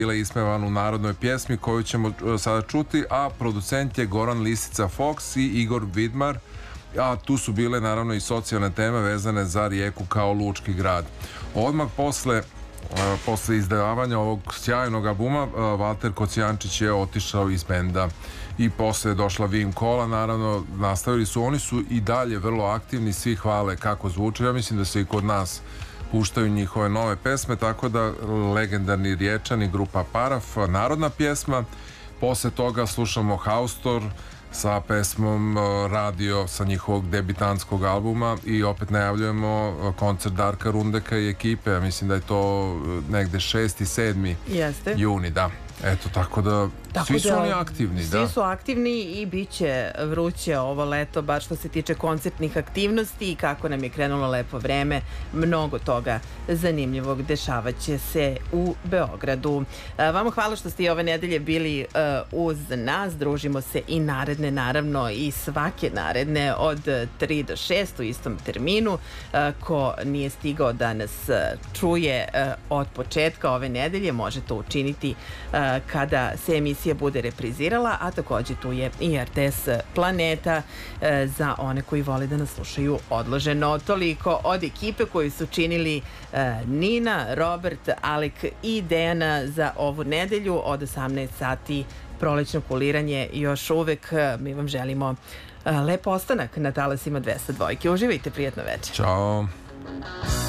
bila ispevan u narodnoj pjesmi koju ćemo sada čuti, a producent je Goran Lisica Fox i Igor Vidmar, a tu su bile naravno i socijalne teme vezane za Rijeku kao lučki grad. Odmah posle izdavanja ovog sjajnog albuma Valter Kocijančić je otišao iz benda i posle je došla Vim Kola, naravno nastavili su, oni su i dalje vrlo aktivni, svi hvale kako zvuče, ja mislim da se i kod nas puštaju njihove nove pesme, tako da legendarni Riječani, grupa Paraf, narodna pjesma. Posle toga slušamo Haustor sa pesmom Radio sa njihovog debitanskog albuma i opet najavljujemo koncert Darka Rundeka i ekipe, ja mislim da je to negde 6. i 7. juni, da. Eto, tako da svi su oni aktivni. Svi su aktivni i bit će vruće ovo leto, baš što se tiče koncertnih aktivnosti i kako nam je krenulo lepo vreme, mnogo toga zanimljivog dešavaće se u Beogradu. Vama hvala što ste i ove nedelje bili uz nas, družimo se i naredne, naravno i svake naredne od 3 do 6 u istom terminu. Ko nije stigao da nas čuje od početka ove nedelje, može to učiniti kada se emisija bude reprizirala, a takođe tu je i RTS Planeta za one koji vole da nas slušaju odloženo. Toliko od ekipe koju su činili Nina, Robert, Alek i Dejana za ovu nedelju od 18 sati. Prolećno kuliranje još uvek. Mi vam želimo lep ostanak na talasima 202. Uživajte, prijatno večer. Ćao.